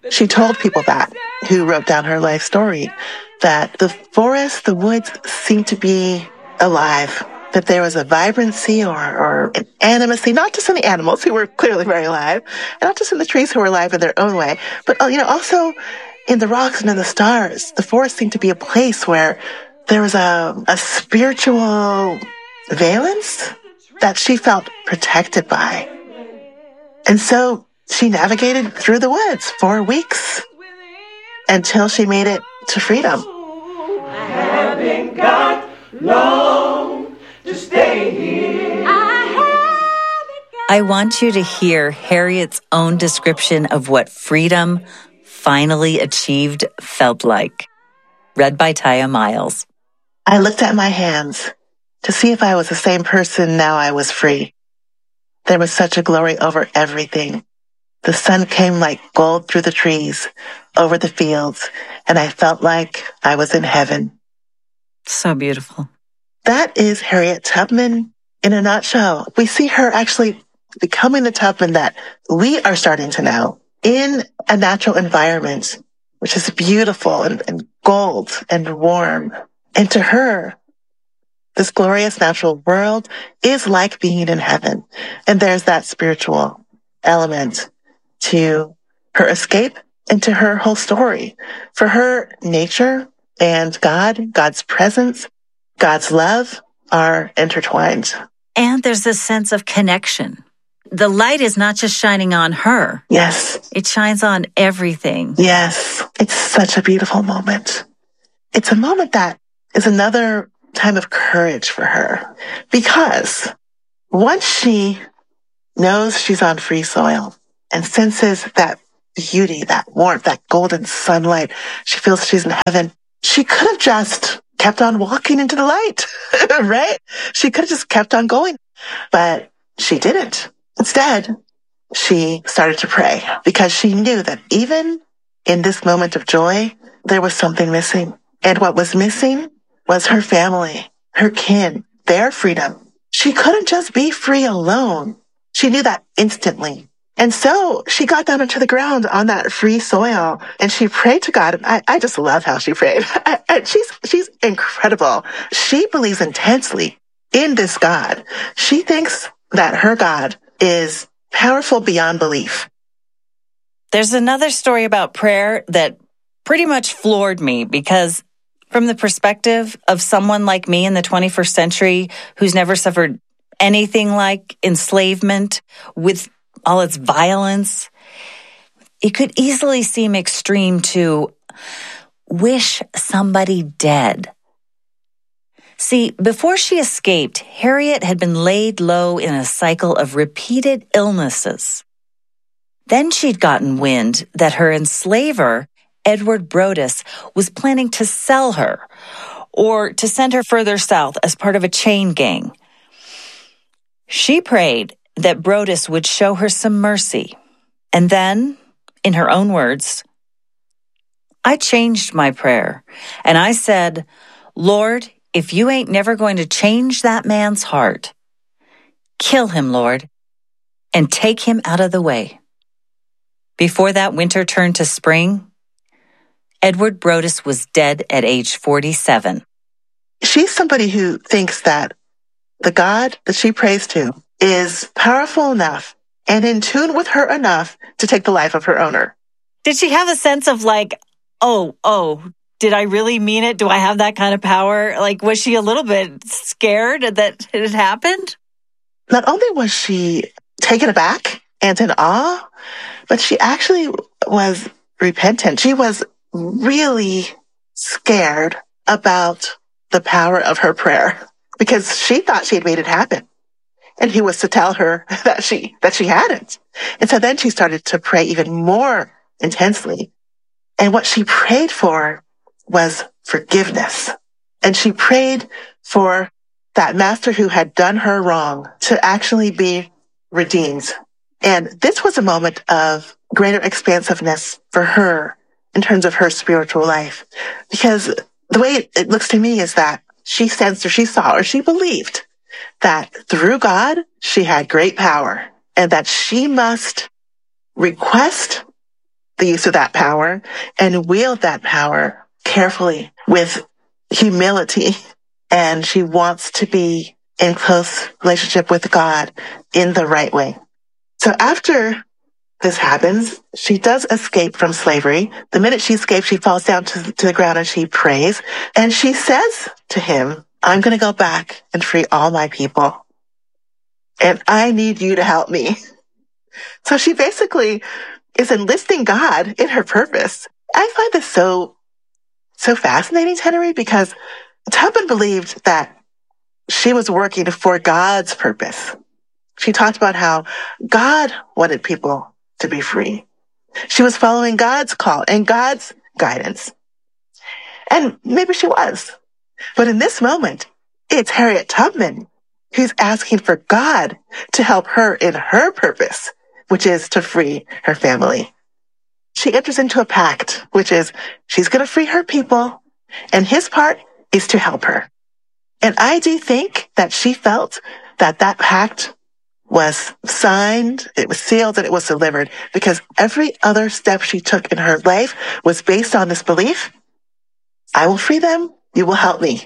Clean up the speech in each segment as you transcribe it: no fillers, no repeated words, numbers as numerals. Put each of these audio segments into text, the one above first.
She told people that, who wrote down her life story, that the forest, the woods seemed to be alive, that there was a vibrancy or an animacy, not just in the animals who were clearly very alive, and not just in the trees who were alive in their own way, but, also in the rocks and in the stars. The forest seemed to be a place where there was a spiritual valence that she felt protected by. And so she navigated through the woods for weeks until she made it to freedom. I haven't got long to stay here. I want you to hear Harriet's own description of what freedom finally achieved felt like. Read by Taya Miles. I looked at my hands to see if I was the same person now I was free. There was such a glory over everything. The sun came like gold through the trees, over the fields, and I felt like I was in heaven. So beautiful. That is Harriet Tubman in a nutshell. We see her actually becoming the Tubman that we are starting to know in a natural environment, which is beautiful and gold and warm. And to her, this glorious natural world is like being in heaven. And there's that spiritual element to her escape and to her whole story. For her, nature and God's presence, God's love are intertwined. And there's this sense of connection. The light is not just shining on her. Yes. It shines on everything. Yes. It's such a beautiful moment. It's a moment that is another time of courage for her, because once she knows she's on free soil and senses that beauty, that warmth, that golden sunlight, she feels she's in heaven. She could have just kept on walking into the light, right? She could have just kept on going, but she didn't. Instead, she started to pray because she knew that even in this moment of joy, there was something missing. And what was missing was her family, her kin, their freedom. She couldn't just be free alone. She knew that instantly. And so she got down into the ground on that free soil and she prayed to God. And I just love how she prayed. She's incredible. She believes intensely in this God. She thinks that her God is powerful beyond belief. There's another story about prayer that pretty much floored me because from the perspective of someone like me in the 21st century who's never suffered anything like enslavement with all its violence, it could easily seem extreme to wish somebody dead. See, before she escaped, Harriet had been laid low in a cycle of repeated illnesses. Then she'd gotten wind that her enslaver, Edward Brodess, was planning to sell her or to send her further south as part of a chain gang. She prayed that Brodess would show her some mercy. And then, in her own words, I changed my prayer and I said, Lord, if you ain't never going to change that man's heart, kill him, Lord, and take him out of the way. Before that winter turned to spring, Edward Brodess was dead at age 47. She's somebody who thinks that the God that she prays to is powerful enough and in tune with her enough to take the life of her owner. Did she have a sense of like, oh, did I really mean it? Do I have that kind of power? Like, was she a little bit scared that it had happened? Not only was she taken aback and in awe, but she actually was repentant. She was really scared about the power of her prayer because she thought she had made it happen. And he was to tell her that she hadn't. And so then she started to pray even more intensely. And what she prayed for was forgiveness. And she prayed for that master who had done her wrong to actually be redeemed. And this was a moment of greater expansiveness for her in terms of her spiritual life. Because the way it looks to me is that she sensed or she saw or she believed that through God, she had great power and that she must request the use of that power and wield that power carefully with humility. And she wants to be in close relationship with God in the right way. So after this happens, she does escape from slavery. The minute she escapes, she falls down to the ground and she prays. And she says to him, I'm going to go back and free all my people. And I need you to help me. So she basically is enlisting God in her purpose. I find this so fascinating, Henry, because Tubman believed that she was working for God's purpose. She talked about how God wanted people to be free. She was following God's call and God's guidance. And maybe she was. But in this moment, it's Harriet Tubman who's asking for God to help her in her purpose, which is to free her family. She enters into a pact, which is she's going to free her people, and his part is to help her. And I do think that she felt that that pact was signed, it was sealed, and it was delivered, because every other step she took in her life was based on this belief: I will free them, you will help me.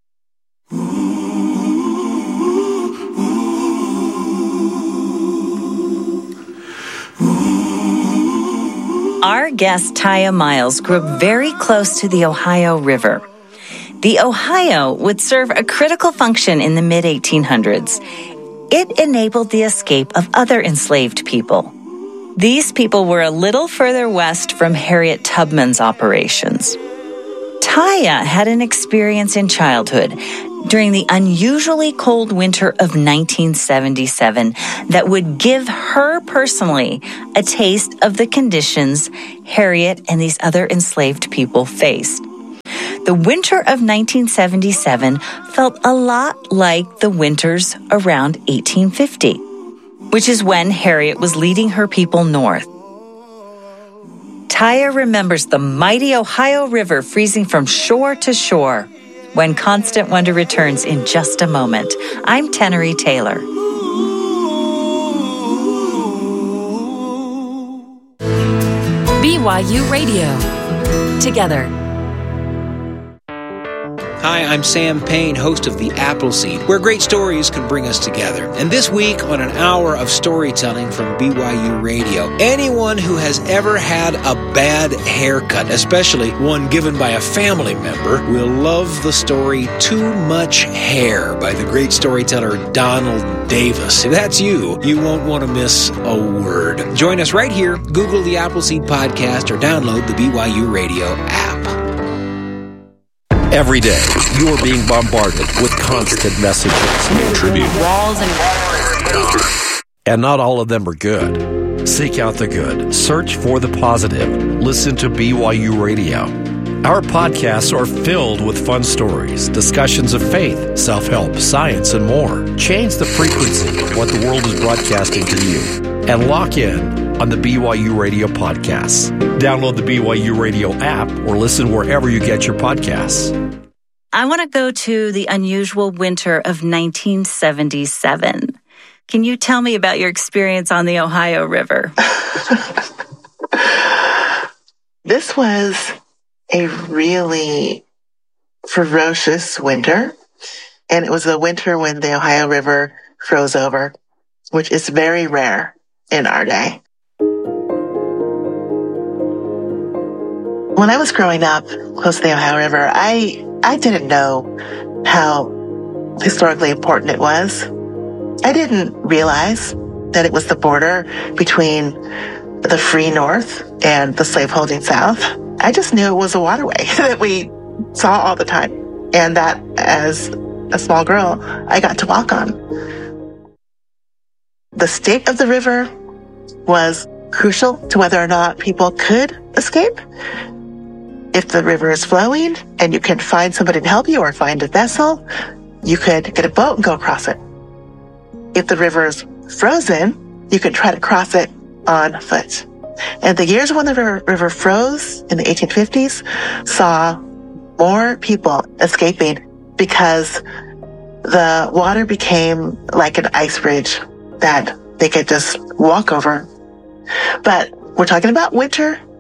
Our guest, Taya Miles, grew up very close to the Ohio River. The Ohio would serve a critical function in the mid-1800s. It enabled the escape of other enslaved people. These people were a little further west from Harriet Tubman's operations. Taya had an experience in childhood during the unusually cold winter of 1977 that would give her personally a taste of the conditions Harriet and these other enslaved people faced. The winter of 1977 felt a lot like the winters around 1850, which is when Harriet was leading her people north. Taya remembers the mighty Ohio River freezing from shore to shore. When Constant Wonder returns in just a moment, I'm Tenery Taylor. BYU Radio. Together. Hi, I'm Sam Payne, host of The Appleseed, where great stories can bring us together. And this week, on an hour of storytelling from BYU Radio, anyone who has ever had a bad haircut, especially one given by a family member, will love the story Too Much Hair by the great storyteller Donald Davis. If that's you, you won't want to miss a word. Join us right here. Google The Appleseed Podcast or download the BYU Radio app. Every day, you are being bombarded with constant messages. Tribute. Walls And not all of them are good. Seek out the good. Search for the positive. Listen to BYU Radio. Our podcasts are filled with fun stories, discussions of faith, self-help, science, and more. Change the frequency of what the world is broadcasting to you and lock in on the BYU Radio podcasts. Download the BYU Radio app or listen wherever you get your podcasts. I want to go to the unusual winter of 1977. Can you tell me about your experience on the Ohio River? This was a really ferocious winter, and it was a winter when the Ohio River froze over, which is very rare in our day. When I was growing up close to the Ohio River, I didn't know how historically important it was. I didn't realize that it was the border between the free North and the slaveholding South. I just knew it was a waterway that we saw all the time, and that as a small girl, I got to walk on. The state of the river was crucial to whether or not people could escape. If the river is flowing and you can find somebody to help you or find a vessel, you could get a boat and go across it. If the river is frozen, you could try to cross it on foot. And the years when the river froze in the 1850s saw more people escaping because the water became like an ice bridge that they could just walk over. But we're talking about winter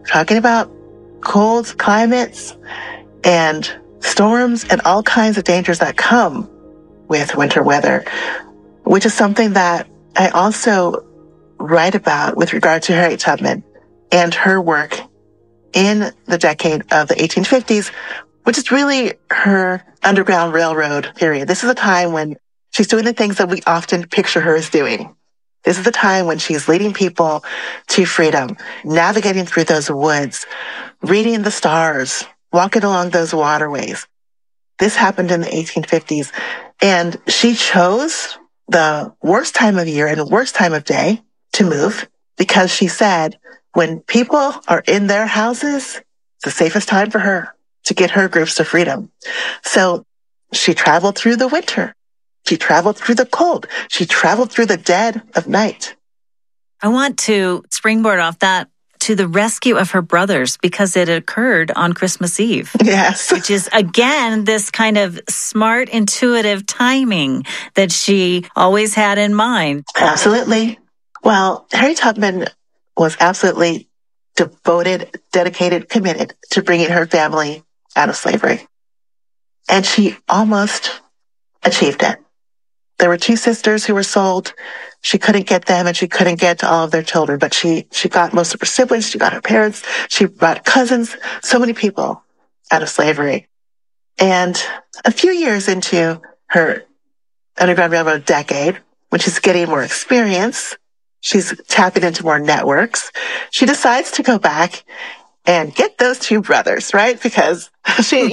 talking about cold climates and storms and all kinds of dangers that come with winter weather, which is something that I also write about with regard to Harriet Tubman and her work in the decade of the 1850s, which is really her Underground Railroad period. This is a time when she's doing the things that we often picture her as doing. This is the time when she's leading people to freedom, navigating through those woods, reading the stars, walking along those waterways. This happened in the 1850s, and she chose the worst time of year and worst time of day to move because she said when people are in their houses, it's the safest time for her to get her groups to freedom. So she traveled through the winter. She traveled through the cold. She traveled through the dead of night. I want to springboard off that to the rescue of her brothers because it occurred on Christmas Eve. Yes. Which is, again, this kind of smart, intuitive timing that she always had in mind. Absolutely. Well, Harriet Tubman was absolutely devoted, dedicated, committed to bringing her family out of slavery. And she almost achieved it. There were two sisters who were sold. She couldn't get them and she couldn't get to all of their children, but she got most of her siblings. She got her parents. She brought cousins, so many people out of slavery. And a few years into her Underground Railroad decade, when she's getting more experience, she's tapping into more networks. She decides to go back and get those two brothers, right? Because she,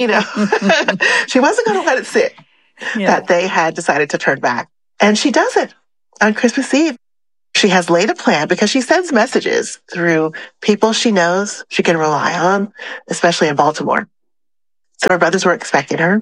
she wasn't going to let it sit. Yeah. That they had decided to turn back. And she does it on Christmas Eve. She has laid a plan because she sends messages through people she knows she can rely on, especially in Baltimore. So her brothers were expecting her.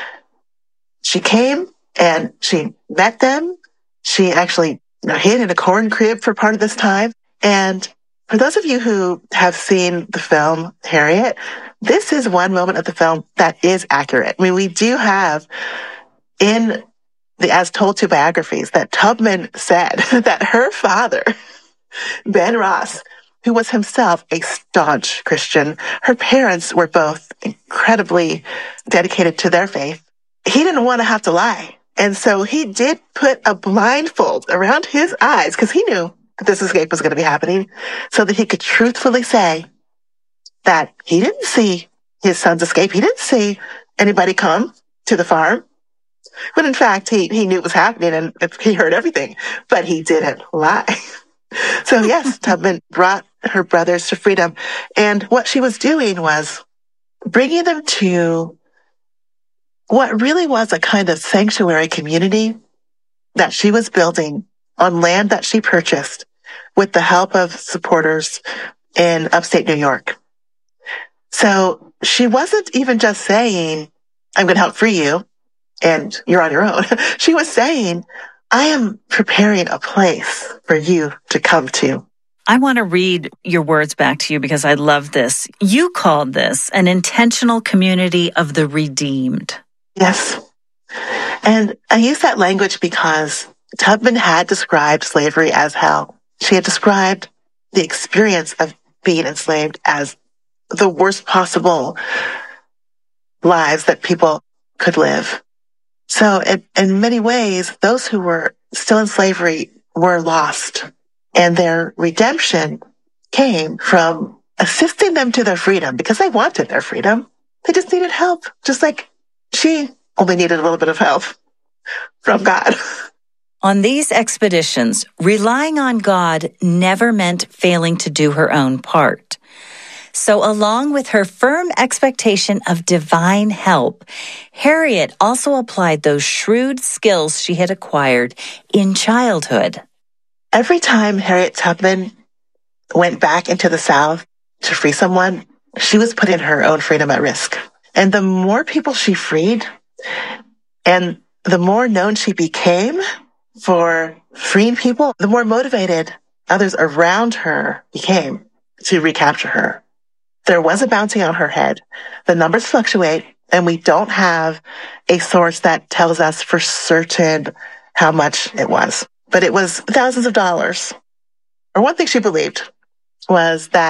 She came and she met them. She actually hid in a corn crib for part of this time. And for those of you who have seen the film Harriet, this is one moment of the film that is accurate. I mean, we do have in the As Told To biographies that Tubman said that her father, Ben Ross, who was himself a staunch Christian, her parents were both incredibly dedicated to their faith. He didn't want to have to lie. And so he did put a blindfold around his eyes because he knew that this escape was going to be happening so that he could truthfully say that he didn't see his sons escape. He didn't see anybody come to the farm. But in fact, he knew it was happening and he heard everything, but he didn't lie. So yes, Tubman brought her brothers to freedom. And what she was doing was bringing them to what really was a kind of sanctuary community that she was building on land that she purchased with the help of supporters in upstate New York. So she wasn't even just saying, I'm going to help free you and you're on your own. She was saying, I am preparing a place for you to come to. I want to read your words back to you because I love this. You called this an intentional community of the redeemed. Yes. And I use that language because Tubman had described slavery as hell. She had described the experience of being enslaved as the worst possible lives that people could live. So in many ways, those who were still in slavery were lost, and their redemption came from assisting them to their freedom because they wanted their freedom. They just needed help, just like she only needed a little bit of help from God. On these expeditions, relying on God never meant failing to do her own part. So along with her firm expectation of divine help, Harriet also applied those shrewd skills she had acquired in childhood. Every time Harriet Tubman went back into the South to free someone, she was putting her own freedom at risk. And the more people she freed, and the more known she became for freeing people, the more motivated others around her became to recapture her. There was a bounty on her head. The numbers fluctuate, and we don't have a source that tells us for certain how much it was. But it was thousands of dollars. Or one thing she believed was that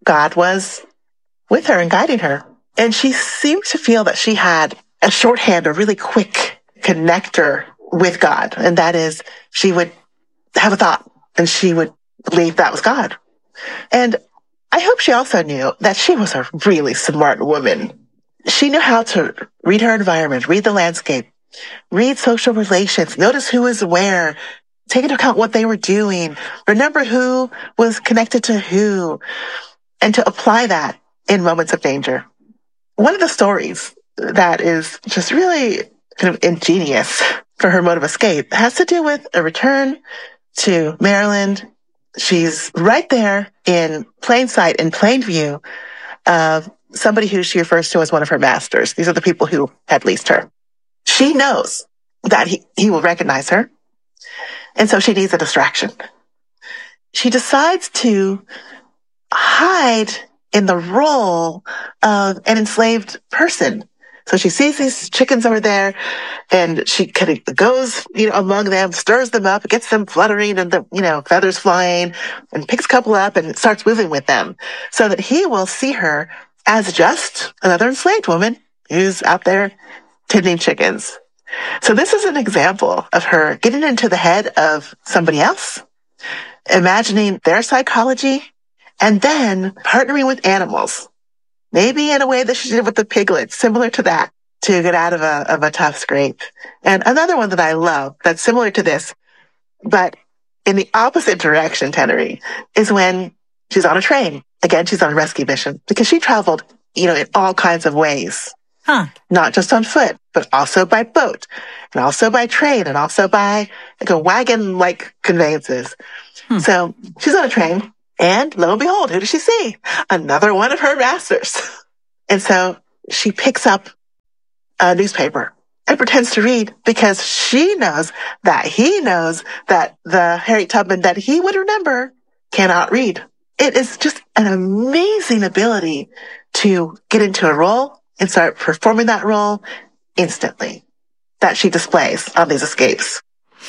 God was with her and guiding her. And she seemed to feel that she had a shorthand, a really quick connector with God. And that is, she would have a thought and she would believe that was God. And I hope she also knew that she was a really smart woman. She knew how to read her environment, read the landscape, read social relations, notice who was where, take into account what they were doing, remember who was connected to who, and to apply that in moments of danger. One of the stories that is just really kind of ingenious for her mode of escape has to do with a return to Maryland. She's right there in plain sight, in plain view of somebody who she refers to as one of her masters. These are the people who had leased her. She knows that he will recognize her, and so she needs a distraction. She decides to hide in the role of an enslaved person. So she sees these chickens over there and she kind of goes, among them, stirs them up, gets them fluttering and the, feathers flying, and picks a couple up and starts moving with them so that he will see her as just another enslaved woman who's out there tending chickens. So this is an example of her getting into the head of somebody else, imagining their psychology, and then partnering with animals. Maybe in a way that she did with the piglets, similar to that, to get out of a tough scrape. And another one that I love that's similar to this, but in the opposite direction, Tenery, is when she's on a train. Again, she's on a rescue mission because she traveled, in all kinds of ways. Not just on foot, but also by boat, and also by train, and also by a wagon-like conveyances. So she's on a train. And lo and behold, who does she see? Another one of her masters. And so she picks up a newspaper and pretends to read because she knows that he knows that the Harriet Tubman that he would remember cannot read. It is just an amazing ability to get into a role and start performing that role instantly that she displays on these escapes.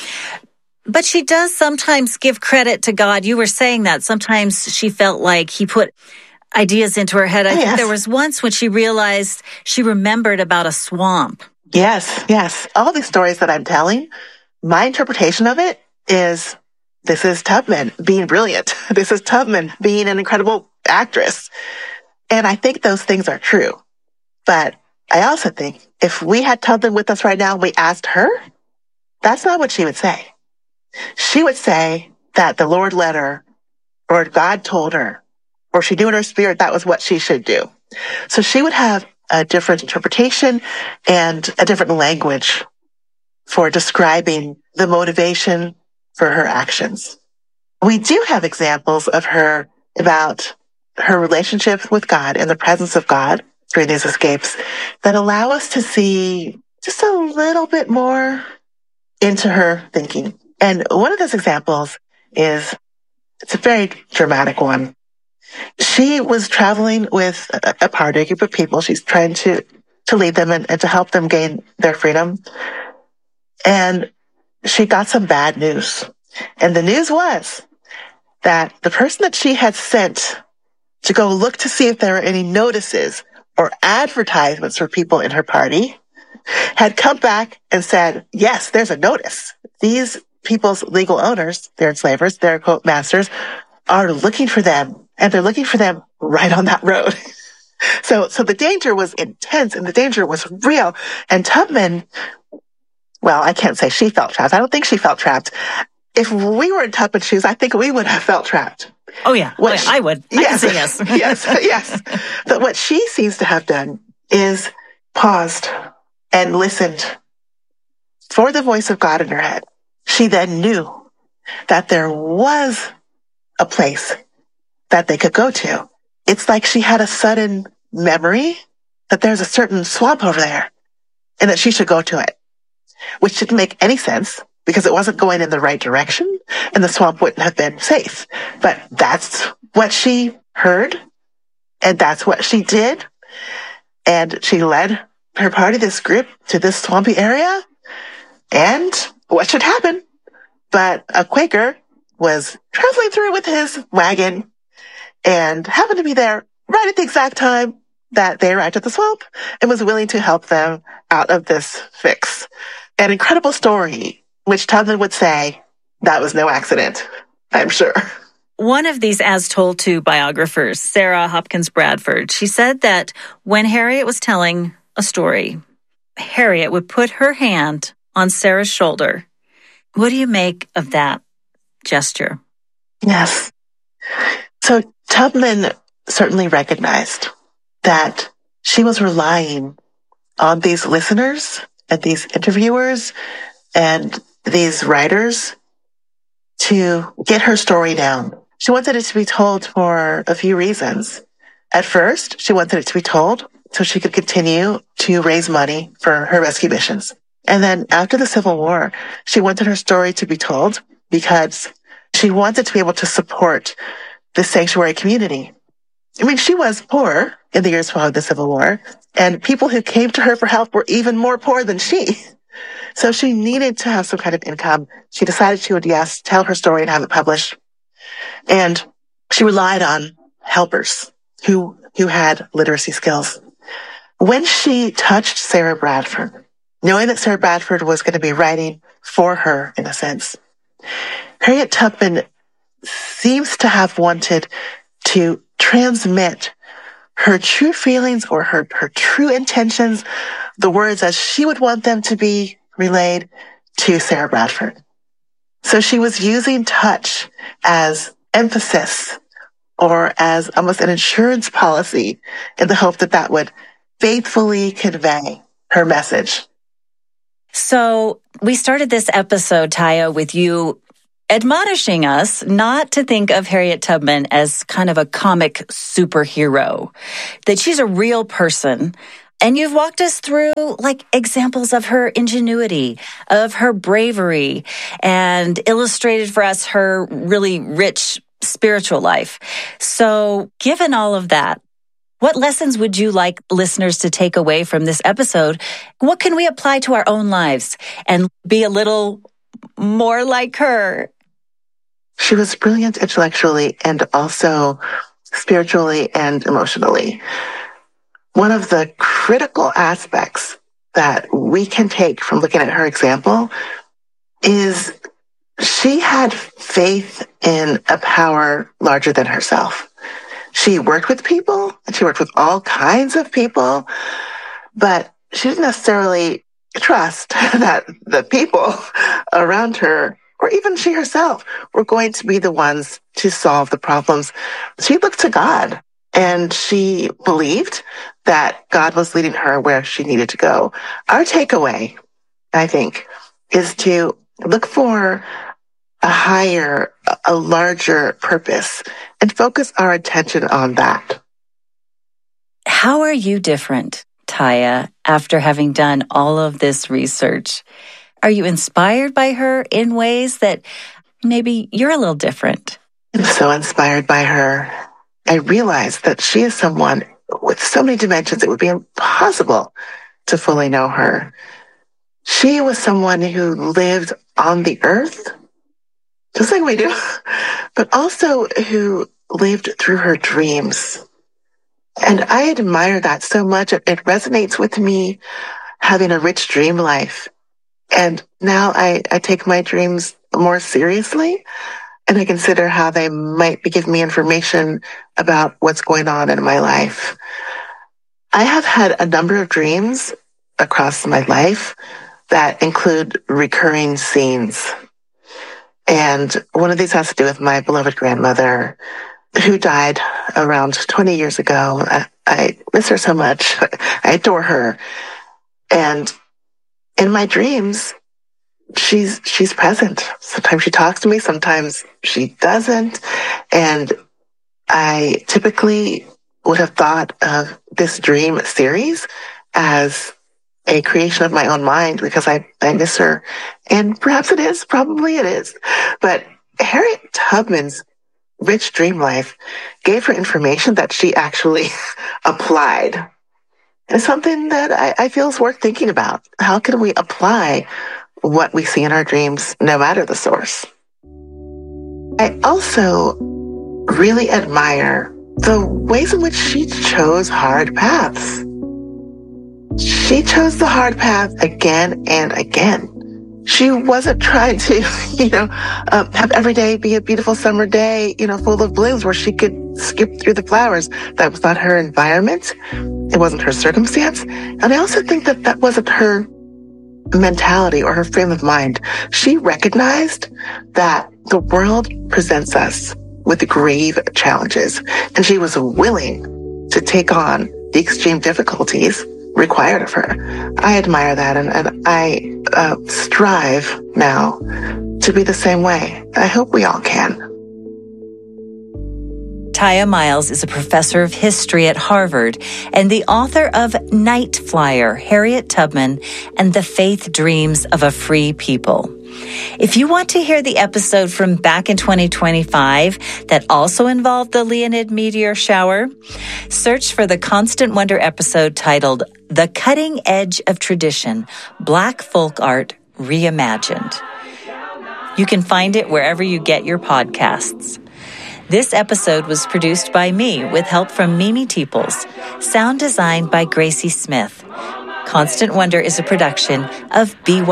But she does sometimes give credit to God. You were saying that sometimes she felt like he put ideas into her head. I think there was once when she realized she remembered about a swamp. Yes. All these stories that I'm telling, my interpretation of it is this is Tubman being brilliant. This is Tubman being an incredible actress. And I think those things are true. But I also think if we had Tubman with us right now and we asked her, that's not what she would say. She would say that the Lord led her, or God told her, or she knew in her spirit that was what she should do. So she would have a different interpretation and a different language for describing the motivation for her actions. We do have examples of her about her relationship with God and the presence of God during these escapes that allow us to see just a little bit more into her thinking. And one of those examples is, it's a very dramatic one. She was traveling with a party, a group of people. She's trying to lead them and to help them gain their freedom. And she got some bad news. And the news was that the person that she had sent to go look to see if there were any notices or advertisements for people in her party had come back and said, yes, there's a notice. These people's legal owners, their enslavers, their quote masters, are looking for them, and they're looking for them right on that road. So the danger was intense and the danger was real. And Tubman, well, I can't say she felt trapped. I don't think she felt trapped. If we were in Tubman's shoes, I think we would have felt trapped. Oh yeah, I would. Yes, I can say yes. yes. But what she seems to have done is paused and listened for the voice of God in her head. She then knew that there was a place that they could go to. It's like she had a sudden memory that there's a certain swamp over there and that she should go to it, which didn't make any sense because it wasn't going in the right direction and the swamp wouldn't have been safe. But that's what she heard and that's what she did. And she led her party, this group, to this swampy area. And what should happen? But a Quaker was traveling through with his wagon, and happened to be there right at the exact time that they arrived at the swamp and was willing to help them out of this fix. An incredible story, which Tubman would say that was no accident, I'm sure. One of these as told to biographers, Sarah Hopkins Bradford, she said that when Harriet was telling a story, Harriet would put her hand on Sarah's shoulder. What do you make of that gesture? Yes. So Tubman certainly recognized that she was relying on these listeners and these interviewers and these writers to get her story down. She wanted it to be told for a few reasons. At first, she wanted it to be told so she could continue to raise money for her rescue missions. And then after the Civil War, she wanted her story to be told because she wanted to be able to support the sanctuary community. I mean, she was poor in the years following the Civil War, and people who came to her for help were even more poor than she. So she needed to have some kind of income. She decided she would, yes, tell her story and have it published. And she relied on helpers who had literacy skills. When she touched Sarah Bradford, knowing that Sarah Bradford was going to be writing for her, in a sense, Harriet Tubman seems to have wanted to transmit her true feelings or her true intentions, the words as she would want them to be relayed to Sarah Bradford. So she was using touch as emphasis or as almost an insurance policy in the hope that that would faithfully convey her message. So we started this episode, Taya, with you admonishing us not to think of Harriet Tubman as kind of a comic superhero, that she's a real person. And you've walked us through like examples of her ingenuity, of her bravery, and illustrated for us her really rich spiritual life. So given all of that, what lessons would you like listeners to take away from this episode? What can we apply to our own lives and be a little more like her? She was brilliant intellectually and also spiritually and emotionally. One of the critical aspects that we can take from looking at her example is she had faith in a power larger than herself. She worked with people, and she worked with all kinds of people, but she didn't necessarily trust that the people around her, or even she herself, were going to be the ones to solve the problems. She looked to God, and she believed that God was leading her where she needed to go. Our takeaway, I think, is to look for a higher, a larger purpose and focus our attention on that. How are you different, Taya, after having done all of this research? Are you inspired by her in ways that maybe you're a little different? I'm so inspired by her. I realize that she is someone with so many dimensions it would be impossible to fully know her. She was someone who lived on the earth, just like we do, but also who lived through her dreams. And I admire that so much. It resonates with me, having a rich dream life. And now I take my dreams more seriously, and I consider how they might give me information about what's going on in my life. I have had a number of dreams across my life that include recurring scenes. And one of these has to do with my beloved grandmother, who died around 20 years ago. I miss her so much. I adore her. And in my dreams, she's present. Sometimes she talks to me, sometimes she doesn't. And I typically would have thought of this dream series as a creation of my own mind because I miss her. And perhaps it is, probably it is. But Harriet Tubman's rich dream life gave her information that she actually applied. And it's something that I feel is worth thinking about. How can we apply what we see in our dreams, no matter the source? I also really admire the ways in which she chose hard paths. She chose the hard path again and again. She wasn't trying to, have every day be a beautiful summer day, full of blooms where she could skip through the flowers. That was not her environment. It wasn't her circumstance. And I also think that that wasn't her mentality or her frame of mind. She recognized that the world presents us with grave challenges, and she was willing to take on the extreme difficulties required of her. I admire that, and I strive now to be the same way. I hope we all can. Tiya Miles is a professor of history at Harvard and the author of Night Flyer, Harriet Tubman, and the Faith Dreams of a Free People. If you want to hear the episode from back in 2025 that also involved the Leonid meteor shower, search for the Constant Wonder episode titled The Cutting Edge of Tradition, Black Folk Art Reimagined. You can find it wherever you get your podcasts. This episode was produced by me with help from Mimi Teeples, sound designed by Gracie Smith. Constant Wonder is a production of BYU.